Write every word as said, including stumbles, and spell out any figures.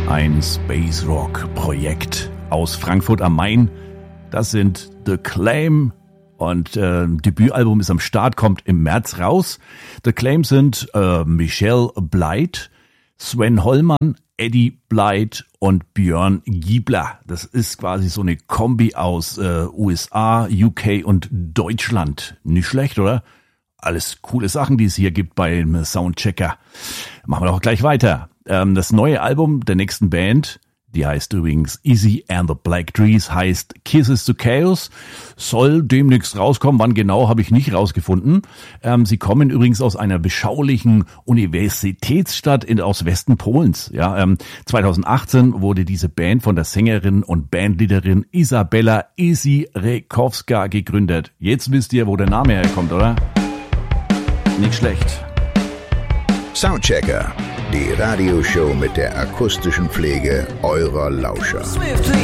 ein Space Rock Projekt aus Frankfurt am Main. Das sind The Claim und äh, Debütalbum ist am Start, kommt im März raus. The Claim sind äh, Michelle Blythe, Sven Hollmann, Eddie Blythe und Björn Giebler. Das ist quasi so eine Kombi aus äh, U S A, U K und Deutschland. Nicht schlecht, oder? Alles coole Sachen, die es hier gibt beim Soundchecker. Machen wir doch gleich weiter. Ähm, das neue Album der nächsten Band, die heißt übrigens Izzy and the Black Trees, heißt Kisses to Chaos, soll demnächst rauskommen. Wann genau, habe ich nicht rausgefunden. Ähm, sie kommen übrigens aus einer beschaulichen Universitätsstadt in, aus Westen Polens. Ja, ähm, zweitausendachtzehn wurde diese Band von der Sängerin und Bandleaderin Isabella Izzy Rekowska gegründet. Jetzt wisst ihr, wo der Name herkommt, oder? Nicht schlecht. Soundchecker, die Radioshow mit der akustischen Pflege eurer Lauscher.